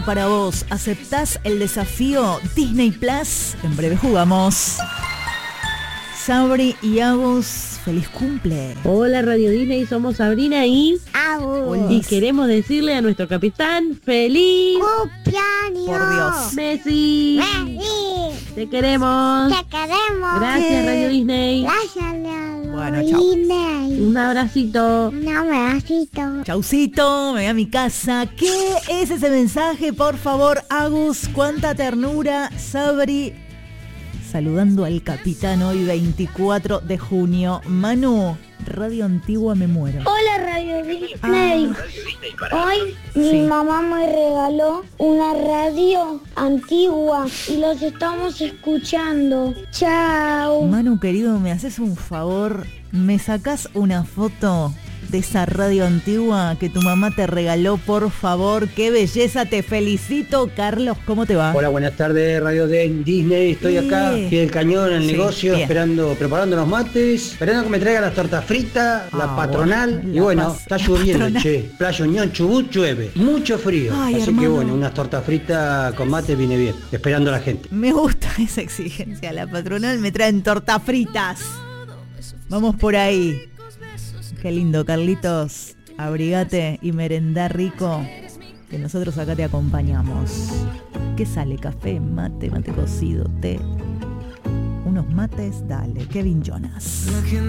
Para vos, ¿aceptás el desafío Disney Plus? En breve jugamos. Sabri y Agus, feliz cumple. Hola Radio Disney, somos Sabrina y Agus. Y queremos decirle a nuestro capitán ¡feliz cumpleaños! Por Dios. Messi! ¡Messi! ¡Te queremos! ¡Te queremos! Gracias Radio Disney. Gracias Radio Bueno, chau. Disney. Un abracito. Un abracito. Chaucito, me voy a mi casa. ¿Qué es ese mensaje? Por favor, Agus, cuánta ternura. Sabri, saludando al capitán hoy 24 de junio. Manu, Radio Antigua me muero. Hola Radio Disney. Hoy mi Sí. mamá me regaló una radio antigua y los estamos escuchando. Chao. Manu querido, ¿me haces un favor? ¿Me sacás una foto de esa radio antigua que tu mamá te regaló, por favor? ¡Qué belleza! Te felicito. Carlos, ¿cómo te va? Hola, buenas tardes, Radio Disney. Estoy acá, pie del cañón en el Sí, negocio, bien. esperando, preparando los mates, esperando que me traigan las tortas fritas, la patronal. bueno, Y bueno, la está lloviendo, patronal. che. Playa Unión, Chubut, llueve. Mucho frío. Ay, Así hermano. que bueno, unas tortas fritas con mate viene bien. Esperando a la gente. Me gusta esa exigencia. La patronal me traen tortas fritas. Vamos por ahí. Qué lindo, Carlitos. Abrigate y merendá rico, que nosotros acá te acompañamos. ¿Qué sale? Café, mate cocido, té. Unos mates, dale. Kevin Jonas.